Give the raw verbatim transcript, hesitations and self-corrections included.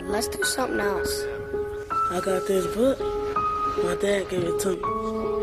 let's do something else. I got this book. My dad gave it to me.